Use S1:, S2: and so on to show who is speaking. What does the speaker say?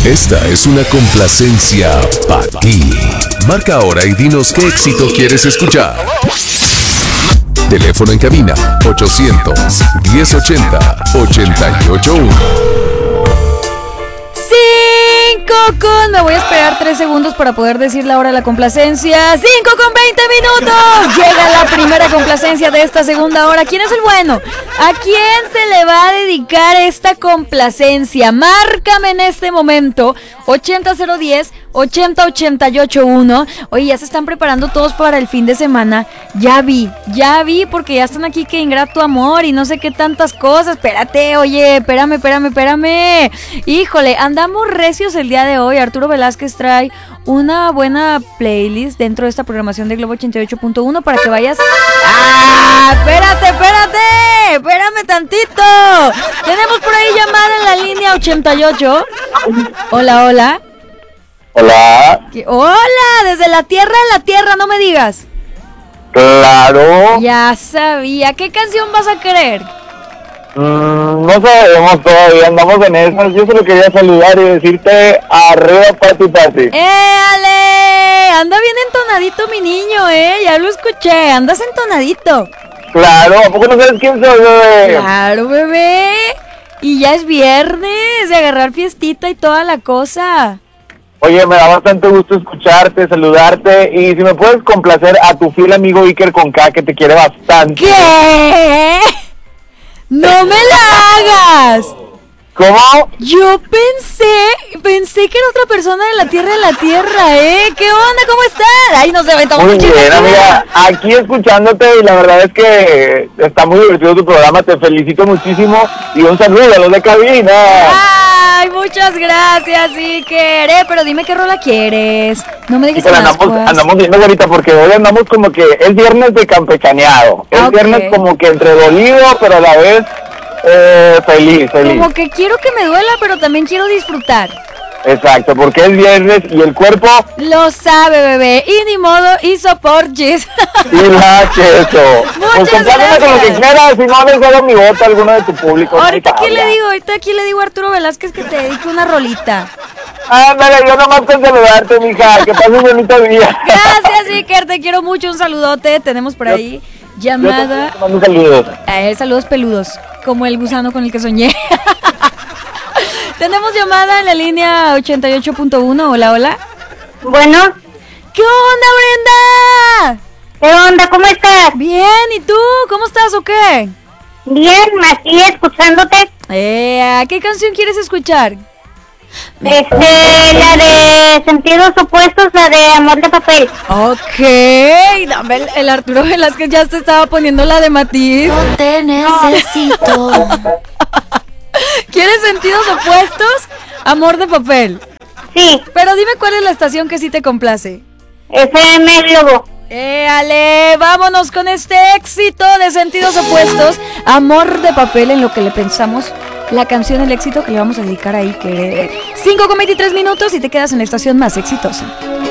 S1: Esta es una complacencia para ti. Marca ahora y dinos qué éxito quieres escuchar. Teléfono en cabina 800-1080-881.
S2: Me voy a esperar 3 segundos para poder decir la hora de la complacencia. 5:20. Llega la primera complacencia de esta segunda hora. ¿Quién es el bueno? ¿A quién se le va a dedicar esta complacencia? Márcame en este momento 80010-80881. Oye, ya se están preparando todos para el fin de semana. Ya vi, porque ya están aquí que ingrato amor y no sé qué tantas cosas. Espérate, oye, espérame. Híjole, andamos recios el día de hoy. Arturo Velázquez trae una buena playlist dentro de esta programación de Globo 88.1 para que vayas. ¡Ah! Espérame tantito. Tenemos por ahí llamada en la línea 88. Hola.
S3: Hola.
S2: Hola, desde la tierra, no me digas.
S3: Claro.
S2: Ya sabía. ¿Qué canción vas a querer?
S3: No sabemos todavía, andamos en esas. Yo solo quería saludar y decirte arriba Pati.
S2: ¡Ale! Anda bien entonadito mi niño, ya lo escuché, andas entonadito.
S3: Claro, ¿a poco no sabes quién soy, bebé?
S2: Claro, bebé. Y ya es viernes de agarrar fiestita y toda la cosa.
S3: Oye, me da bastante gusto escucharte, saludarte. Y si me puedes complacer a tu fiel amigo Iker con K, que te quiere bastante.
S2: ¿Qué? ¡No me la hagas!
S3: ¿Cómo?
S2: Yo pensé que era otra persona de la tierra, ¿Qué onda? ¿Cómo estás? Ay, no se ve todo
S3: muy bien, amiga. Aquí escuchándote y la verdad es que está muy divertido tu programa. Te felicito muchísimo y un saludo a los de cabina.
S2: Ay, muchas gracias, Iker. Pero dime qué rola quieres. No me digas que
S3: andamos viendo ahorita porque hoy andamos como que es viernes de campechaneado. Es viernes como que entre dolido, pero a la vez feliz.
S2: Como que quiero que me duela, pero también quiero disfrutar.
S3: Exacto, porque es viernes y el cuerpo
S2: lo sabe, bebé, y ni modo, y soportes.
S3: Y la queso. Pues compárteme con lo que quieras, si no les doy mi voto a alguno de tu público.
S2: Ahorita aquí le digo a Arturo Velázquez que te dedique una rolita.
S3: Ándale, yo nomás con saludarte, mija, que pases un bonito día.
S2: Gracias, Iker, te quiero mucho, un saludote. Tenemos por ahí llamada.
S3: Yo te mando saludos.
S2: Saludos peludos, como el gusano con el que soñé. Tenemos llamada en la línea 88.1. Hola.
S4: Bueno.
S2: ¿Qué onda, Brenda?
S4: ¿Qué onda? ¿Cómo estás?
S2: Bien, ¿y tú? ¿Cómo estás o qué?
S4: Bien, aquí escuchándote.
S2: ¿Qué canción quieres escuchar?
S4: La de Sentidos Opuestos, la de Amor de Papel.
S2: Ok, dame el Arturo Velázquez ya te estaba poniendo la de Matiz.
S5: No te necesito.
S2: ¿Quieres Sentidos Opuestos? Amor de Papel.
S4: Sí.
S2: Pero dime cuál es la estación que sí te complace.
S4: FM Globo.
S2: Ale, vámonos con este éxito de Sentidos Opuestos. Amor de Papel, en lo que le pensamos la canción, el éxito que le vamos a dedicar a Iker. 5:23 y te quedas en la estación más exitosa.